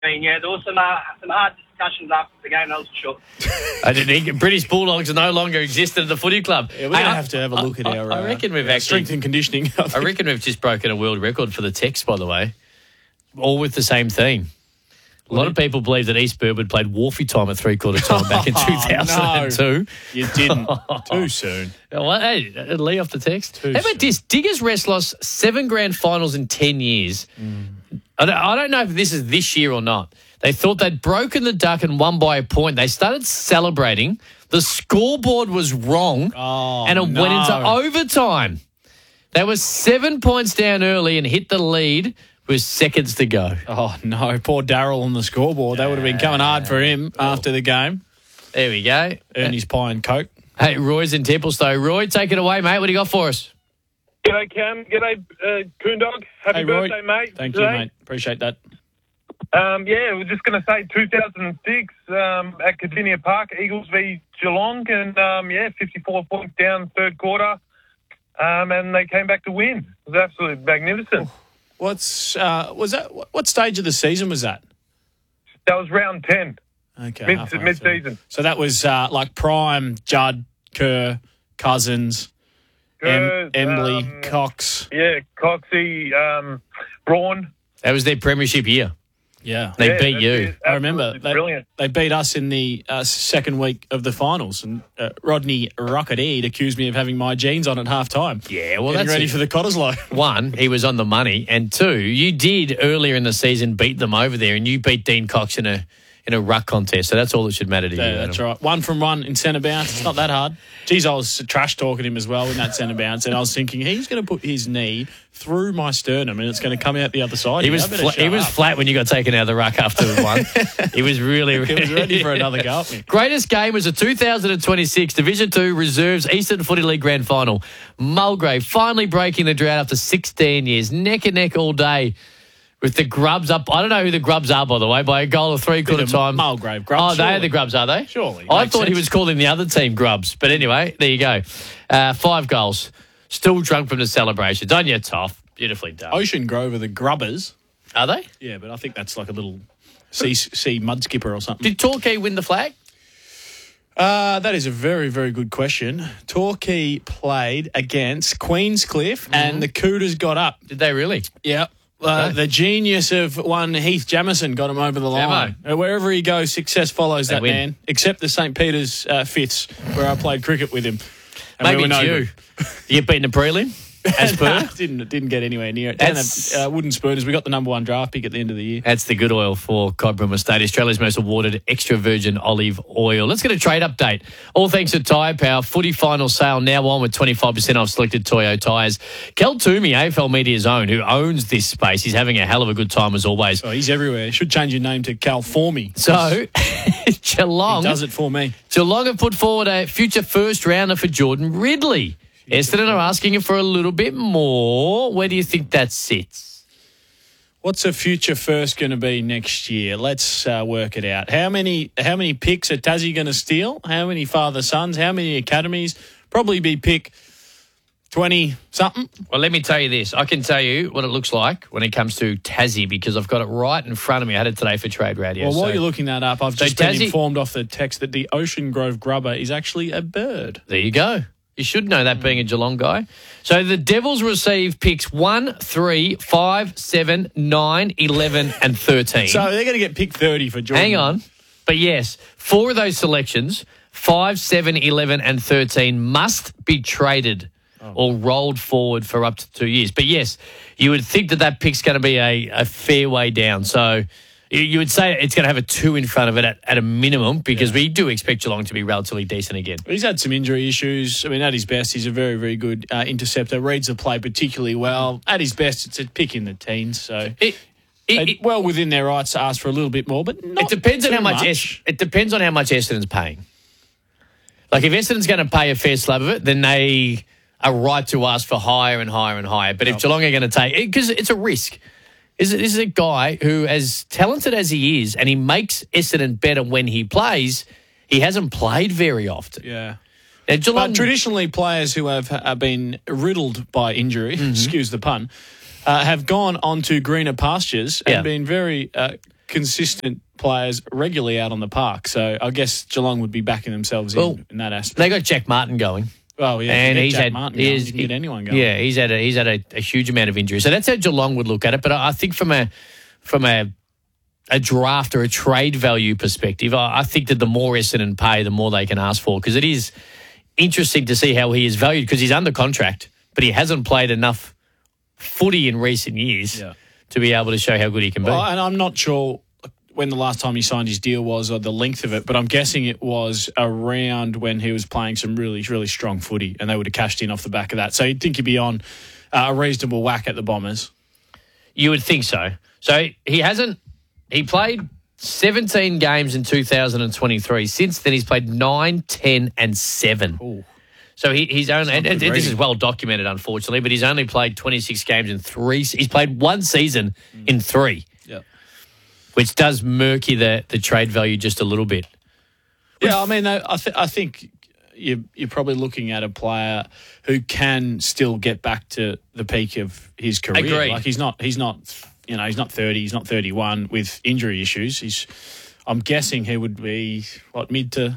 Yeah, there was some hard discussions after the game, that was for sure. I didn't think British Bulldogs no longer existed at the footy club. Yeah, we're going to have to have a look at our I reckon we've actually strength and conditioning. I reckon we've just broken a world record for the text, by the way, all with the same theme. A lot of people believe that East Burwood played Wharfie time at three-quarter time back in 2002. No, you didn't. Too soon. Well, hey, Lee off the text. Too How about this? Diggers Rest lost 7 grand finals in 10 years. I don't know if this is this year or not. They thought they'd broken the duck and won by a point. They started celebrating. The scoreboard was wrong, and it went into overtime. They were 7 points down early and hit the lead with seconds to go. Oh, no. Poor Darryl on the scoreboard. That would have been coming hard for him after the game. There we go. Ernie's pie and Coke. Hey, Roy's in Templestowe. Roy, take it away, mate. What do you got for us? G'day, Cam. G'day, Coondog. Happy birthday, mate. Thank you, mate. Appreciate that. We're just going to say 2006 at Cardinia Park, Eagles v Geelong, and 54 points down third quarter, and they came back to win. It was absolutely magnificent. What stage of the season was that? That was round 10. Okay, mid-season. So that was like Prime, Judd, Kerr, Cousins, Embley, Cox. Yeah, Coxie, Braun. That was their premiership year. Yeah. They beat you. I remember. Brilliant. They beat us in the second week of the finals, and Rodney Rocket-Eade accused me of having my jeans on at half-time. Yeah, well, Getting that's ready for the Cottesloe. One, he was on the money, and two, you did earlier in the season beat them over there, and you beat Dean Cox in a ruck contest, so that's all that should matter to you. That's right. 1 from 1 in centre bounce. It's not that hard. Geez, I was trash-talking him as well in that centre bounce, and I was thinking he's going to put his knee through my sternum and it's going to come out the other side. He was flat when you got taken out of the ruck after one. He was really He was ready for another go at me. Greatest game was the 2026 Division 2 Reserves Eastern Footy League Grand Final. Mulgrave finally breaking the drought after 16 years, neck and neck all day. With the Grubs up. I don't know who the Grubs are, by the way, by a goal of three-quarter time. Mulgrave Grubs. Oh, they are the Grubs, are they? Surely. I thought he was calling the other team Grubs. But anyway, there you go. 5 goals. Still drunk from the celebrations. On your tough. Beautifully done. Ocean Grove are the Grubbers. Are they? Yeah, but I think that's like a little sea mud skipper or something. Did Torquay win the flag? That is a very, very good question. Torquay played against Queenscliff and the Cooters got up. Did they really? Yeah. The genius of one Heath Jamison got him over the line. Wherever he goes, success follows that man. Except the St. Peter's Fifths, where I played cricket with him. And maybe it's you. You get beaten the prelim? As per? Didn't get anywhere near it. Down at Wooden Spooners, we got the number 1 draft pick at the end of the year. That's the good oil for Codburn Estate, Australia's most awarded extra virgin olive oil. Let's get a trade update. All thanks to Tyre Power. Footy final sale now on with 25% off selected Toyo tyres. Kel Toomey, AFL Media's own, who owns this space, he's having a hell of a good time as always. Oh, he's everywhere. You should change your name to Cal for me. So, Geelong. He does it for me. Geelong have put forward a future first rounder for Jordan Ridley. Essendon are asking him for a little bit more. Where do you think that sits? What's a future first going to be next year? Let's work it out. How many picks are Tassie going to steal? How many father-sons? How many academies? Probably be pick 20-something. Well, let me tell you this. I can tell you what it looks like when it comes to Tassie because I've got it right in front of me. I had it today for Trade Radio. Well, while you're looking that up, I've just been informed off the text that the Ocean Grove Grubber is actually a bird. There you go. You should know that being a Geelong guy. So the Devils receive picks 1, 3, 5, 7, 9, 11 and 13. So they're going to get pick 30 for Jordan. Hang on. But yes, 4 of those selections, 5, 7, 11 and 13 must be traded or rolled forward for up to 2 years. But yes, you would think that pick's going to be a fair way down. So you would say it's going to have a 2 in front of it at a minimum because we do expect Geelong to be relatively decent again. He's had some injury issues. I mean, at his best, he's a very, very good interceptor. Reads the play particularly well. At his best, it's a pick in the teens. So well within their rights to ask for a little bit more, but not it depends on how much. It depends on how much Essendon's paying. Like if Essendon's going to pay a fair slab of it, then they are right to ask for higher and higher and higher. But if Geelong are going to take it, because it's a risk. This is a guy who, as talented as he is, and he makes Essendon better when he plays, he hasn't played very often. Yeah. Now, Geelong, but traditionally, players who have been riddled by injury, excuse the pun, have gone on to greener pastures and been very consistent players regularly out on the park. So I guess Geelong would be backing themselves in that aspect. They got Jack Martin going. Well, yeah, and he's had Martin going, you can get anyone going. Yeah, he's had a huge amount of injuries. So that's how Geelong would look at it. But I think from a draft or a trade value perspective, I think that the more Essendon pay, the more they can ask for, because it is interesting to see how he is valued, because he's under contract, but he hasn't played enough footy in recent years to be able to show how good he can be. And I'm not sure when the last time he signed his deal was or the length of it, but I'm guessing it was around when he was playing some really, really strong footy, and they would have cashed in off the back of that. So you'd think he'd be on a reasonable whack at the Bombers. You would think so. So he played 17 games in 2023. Since then, he's played 9, 10 and 7. Ooh. So he's only, and this is well documented, unfortunately, but he's only played 26 games in 3. He's played one season in 3. Yep. Which does murky the trade value just a little bit. Yeah, I mean, I think you're probably looking at a player who can still get back to the peak of his career. Agreed. Like he's not 30, he's not 31 with injury issues. I'm guessing he would be mid to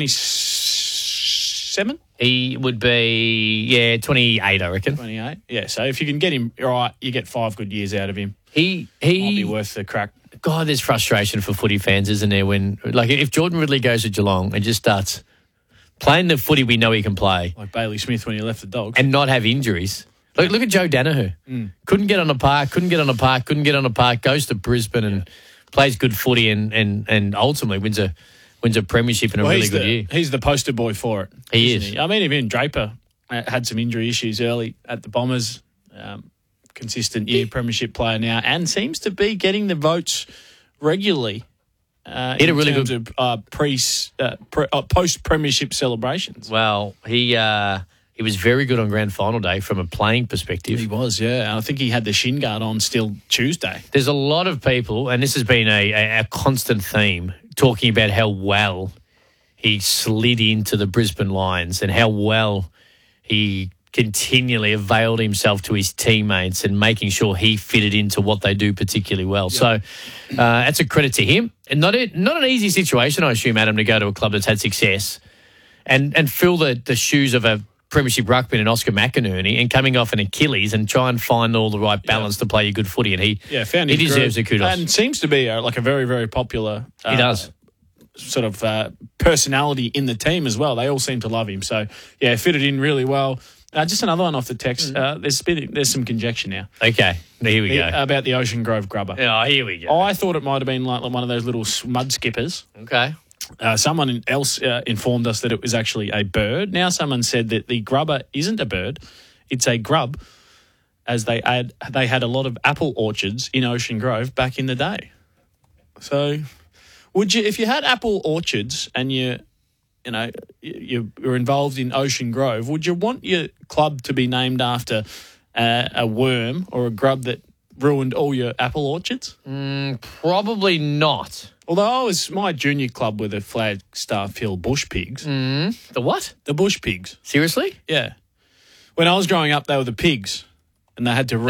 27. He would be 28, I reckon. 28. Yeah, so if you can get him right, you get 5 good years out of him. He might be worth the crack. God, there's frustration for footy fans, isn't there? When if Jordan Ridley goes to Geelong and just starts playing the footy we know he can play, like Bailey Smith when he left the Dogs, and not have injuries. Look at Joe Danaher. Couldn't get on the park. Goes to Brisbane and plays good footy and ultimately wins a premiership in a really good year. He's the poster boy for it. He is. He? I mean, even Draper had some injury issues early at the Bombers. Consistent year premiership player now, and seems to be getting the votes regularly. Hit a really good post premiership celebrations. Well, he was very good on grand final day from a playing perspective. He was, yeah. I think he had the shin guard on still Tuesday. There's a lot of people, and this has been a constant theme, talking about how well he slid into the Brisbane Lions and how well he continually availed himself to his teammates and making sure he fitted into what they do particularly well. Yep. So that's a credit to him. And not an easy situation, I assume, Adam, to go to a club that's had success and fill the shoes of a premiership ruckman and Oscar McInerney and coming off an Achilles and try and find all the right balance to play your good footy. And he deserves the kudos. And seems to be a very, very popular he does. Sort of personality in the team as well. They all seem to love him. So, yeah, fitted in really well. Just another one off the text. There's some conjecture now. Okay, here we go. About the Ocean Grove grubber. Oh, here we go. I thought it might have been like one of those little mud skippers. Okay. Someone else informed us that it was actually a bird. Now someone said that the grubber isn't a bird, it's a grub, as they had a lot of apple orchards in Ocean Grove back in the day. So, would you, if you had apple orchards and you were involved in Ocean Grove, would you want your club to be named after a worm or a grub that ruined all your apple orchards? Probably not. Although my junior club were the Flagstaff Hill Bush Pigs. The what? The Bush Pigs. Seriously? Yeah. When I was growing up, they were the Pigs, and they had to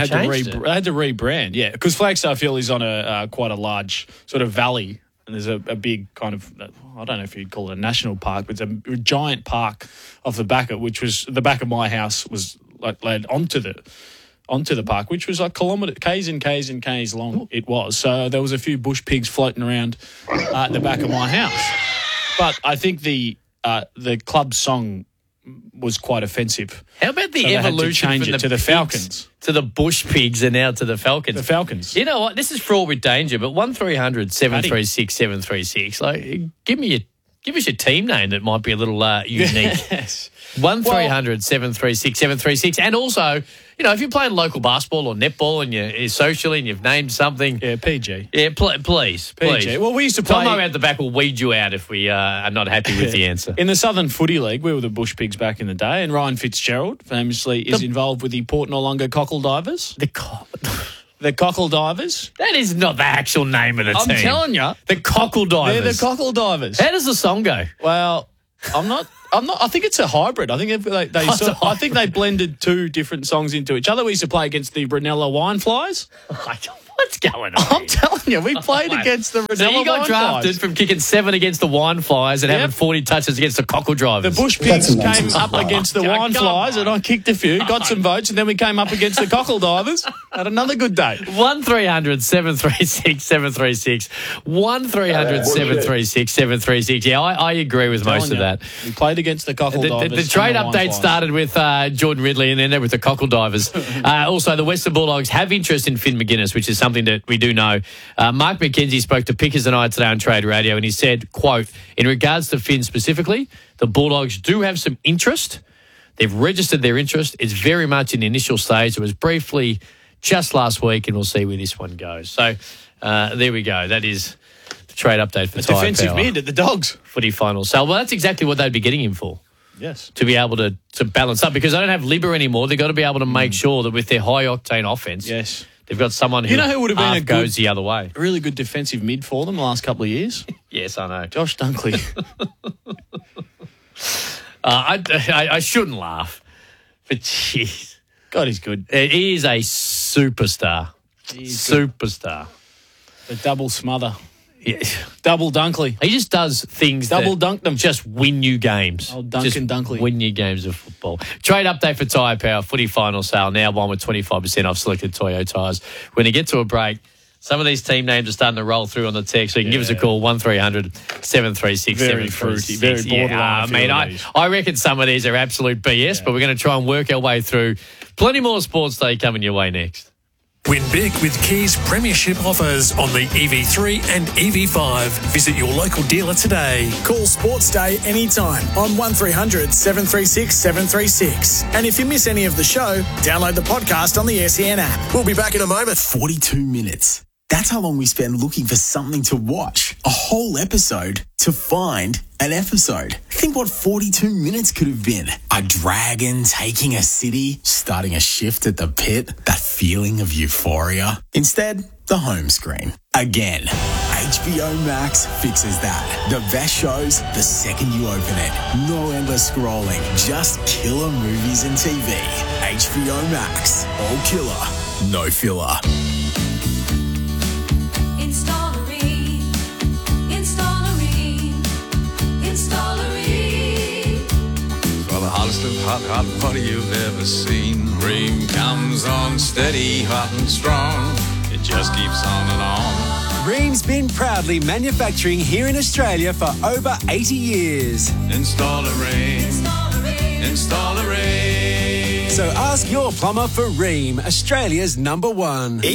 rebrand. Yeah, because Flagstaff Hill is on quite a large sort of valley. And there's a big kind of, I don't know if you'd call it a national park, but it's a giant park off the back of which was the back of my house was like led onto the park, which was like k's and k's long. It was. So there was a few bush pigs floating around at the back of my house. But I think the club song was quite offensive. How about the evolution change from it to the Falcons? To the Bush Pigs and now to the Falcons. The Falcons. You know what? This is fraught with danger, but 1300 736 736. Like, give us your team name that might be a little unique. Yes. 1300 736 736. And also, if you're playing local basketball or netball and you're socially and you've named something. Yeah, PG. Yeah, please. PG. Well, we used to play. Tomo out the back will weed you out if we are not happy with the answer. In the Southern Footy League, we were the Bush Pigs back in the day, and Ryan Fitzgerald famously is involved with the Port Noarlunga Cockle Divers. The Cockle Divers. That is not the actual name of the team. I'm telling you. The Cockle Divers. They're the Cockle Divers. How does the song go? Well, I'm not. I think it's a hybrid. I think I think they blended two different songs into each other. We used to play against the Brunello Wine Flies. What's going on? I'm telling you, we played against the Ranella So you got Wine drafted Flies. from kicking 7 against the Wine Flies and having 40 touches against the Cockle The Drivers. Bush Pigs came up against the Wine Come Flies, on. and I kicked a few, got some votes, and then we came up against the Cockle Divers. Had another good day. 1300 736 736. 1300 736 736. Yeah, I agree with most of that. We played against the Cockle Divers. The trade and the Wine update Flies. started with Jordan Ridley and ended with the Cockle Divers. Also, the Western Bulldogs have interest in Finn McGuinness, which is something that we do know. Mark McKenzie spoke to Pickers and I today on Trade Radio, and he said, quote, in regards to Finn specifically, the Bulldogs do have some interest. They've registered their interest. It's very much in the initial stage. It was briefly just last week, and we'll see where this one goes. So there we go. That is the trade update for Tyre Defensive Power mid at the Dogs. footy final. So, well, that's exactly what they'd be getting him for. Yes. To be able to balance up, because they don't have Libba anymore. They've got to be able to make sure that with their high-octane offence, Yes. they've got someone who, You know who would have been half a good- goes the other way. A really good defensive mid for them the last couple of years. Yes, I know. Josh Dunkley. I shouldn't laugh, but jeez. God, he's good. He is a superstar. Superstar. The double smother. Yeah. Double Dunkley. He just does things Double that dunk them. just win you games. Oh, Duncan Just Dunkley. win you games of football. Trade update for Tyre Power. Footy final sale now on with 25% off selected Toyo tyres. When you get to a break, some of these team names are starting to roll through on the text, so you can give us a call, 1300 736 Very 736. fruity, very borderline. Yeah, a few of these. I reckon some of these are absolute BS, but we're going to try and work our way through. Plenty more Sports Day coming your way next. Win big with Kia's premiership offers on the EV3 and EV5. Visit your local dealer today. Call Sports Day anytime on 1300 736 736. And if you miss any of the show, download the podcast on the SEN app. We'll be back in a moment. 42 minutes. That's how long we spend looking for something to watch. A whole episode to find an episode. Think what 42 minutes could have been. A dragon taking a city, starting a shift at the pit, that feeling of euphoria. Instead, the home screen. Again. HBO Max fixes that. The best shows the second you open it. No endless scrolling, just killer movies and TV. HBO Max. All killer, no filler. For the hottest of hot water you've ever seen. Ream comes on steady, hot and strong. It just keeps on and on. Ream's been proudly manufacturing here in Australia for over 80 years. Install a Ream. Install a Ream. So ask your plumber for Ream, Australia's #1.